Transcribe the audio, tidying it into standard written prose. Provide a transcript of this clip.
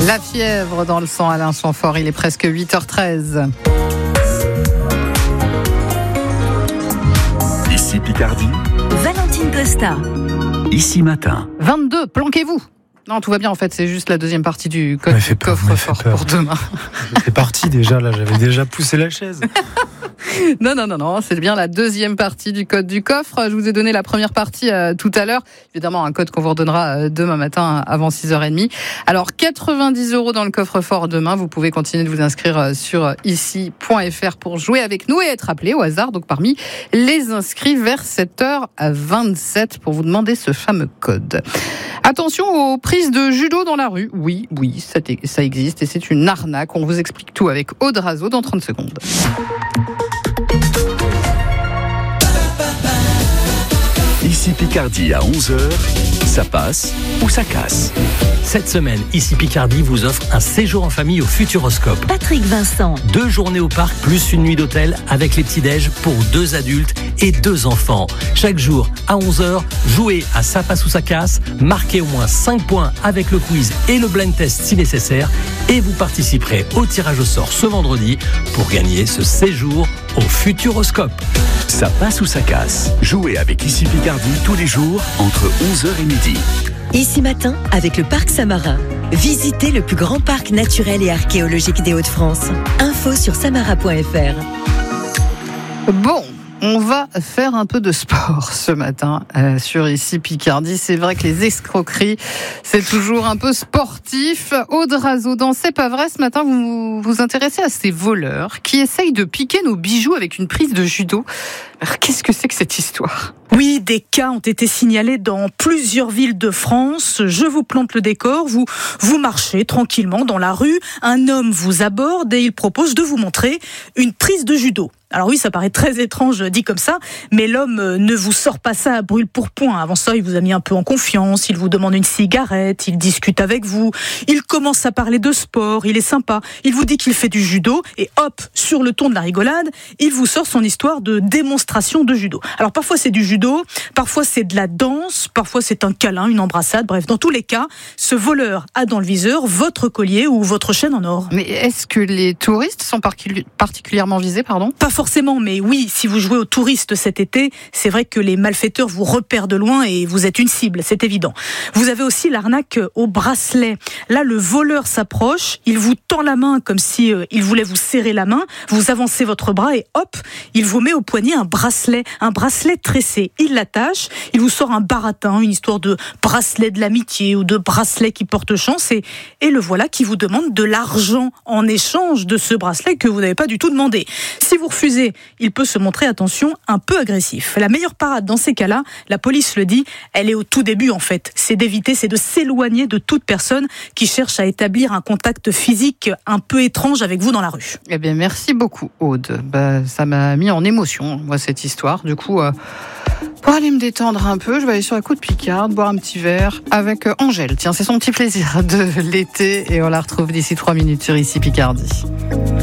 La fièvre dans le sang, Alain Chamfort, il est presque 8h13. Ici Picardie, Valentine Costa. Ici Matin. 22, planquez-vous. Non, tout va bien en fait, c'est juste la deuxième partie du coffre-fort pour demain. C'est parti déjà, là, j'avais déjà poussé la chaise. Non, c'est bien la deuxième partie du code du coffre. Je vous ai donné la première partie tout à l'heure. Évidemment, un code qu'on vous redonnera demain matin avant 6h30. Alors, 90 € dans le coffre-fort demain. Vous pouvez continuer de vous inscrire sur ici.fr pour jouer avec nous et être appelé au hasard, donc parmi les inscrits vers 7h27 pour vous demander ce fameux code. Attention aux prises de judo dans la rue. Oui, ça existe et c'est une arnaque. On vous explique tout avec Aude Razo dans 30 secondes. Ici Picardie à 11h, ça passe ou ça casse. Cette semaine, Ici Picardie vous offre un séjour en famille au Futuroscope. Patrick Vincent. 2 journées au parc plus une nuit d'hôtel avec les petits-déj pour 2 adultes et 2 enfants. Chaque jour à 11h, jouez à ça passe ou ça casse, marquez au moins 5 points avec le quiz et le blind test si nécessaire et vous participerez au tirage au sort ce vendredi pour gagner ce séjour au Futuroscope. Ça passe ou ça casse. Jouez avec Ici Picardie tous les jours entre 11h et midi. Ici Matin avec le Parc Samarin. Visitez le plus grand parc naturel et archéologique des Hauts-de-France. Info sur samara.fr. Bon, on va faire un peu de sport ce matin sur Ici Picardie. C'est vrai que les escroqueries, c'est toujours un peu sportif. Aude Razo, dans C'est pas vrai, ce matin, vous vous intéressez à ces voleurs qui essayent de piquer nos bijoux avec une prise de judo. Alors, qu'est-ce que c'est que cette histoire ? Oui, des cas ont été signalés dans plusieurs villes de France. Je vous plante le décor. Vous marchez tranquillement dans la rue. Un homme vous aborde et il propose de vous montrer une prise de judo. Alors oui, ça paraît très étrange dit comme ça, mais l'homme ne vous sort pas ça à brûle-pourpoint. Avant ça, il vous a mis un peu en confiance, il vous demande une cigarette, il discute avec vous, il commence à parler de sport, il est sympa, il vous dit qu'il fait du judo, et hop, sur le ton de la rigolade, il vous sort son histoire de démonstration de judo. Alors parfois c'est du judo, parfois c'est de la danse, parfois c'est un câlin, une embrassade, bref, dans tous les cas, ce voleur a dans le viseur votre collier ou votre chaîne en or. Mais est-ce que les touristes sont particulièrement visés, pardon ? Pas forcément, mais oui, si vous jouez aux touristes cet été, c'est vrai que les malfaiteurs vous repèrent de loin et vous êtes une cible, c'est évident. Vous avez aussi l'arnaque au bracelet. Là, le voleur s'approche, il vous tend la main comme si il voulait vous serrer la main, vous avancez votre bras et hop, il vous met au poignet un bracelet tressé. Il l'attache, il vous sort un baratin, une histoire de bracelet de l'amitié ou de bracelet qui porte chance et le voilà qui vous demande de l'argent en échange de ce bracelet que vous n'avez pas du tout demandé. Si vous refusez, il peut se montrer, attention, un peu agressif. La meilleure parade dans ces cas-là, la police le dit, elle est au tout début en fait. C'est de s'éloigner de toute personne qui cherche à établir un contact physique un peu étrange avec vous dans la rue. Eh bien, merci beaucoup, Aude. Ça m'a mis en émotion, moi, cette histoire. Du coup, pour aller me détendre un peu, je vais aller sur la côte Picarde, boire un petit verre avec Angèle. Tiens, c'est son petit plaisir de l'été et on la retrouve d'ici 3 minutes sur Ici Picardie.